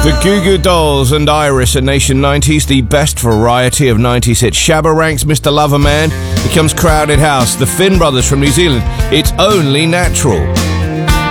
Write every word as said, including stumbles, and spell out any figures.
The Goo Goo Dolls and Iris at Nation nineties, the best variety of nineties hits. Shabba Ranks, Mister Loverman, becomes Crowded House. The Finn Brothers from New Zealand, It's Only Natural.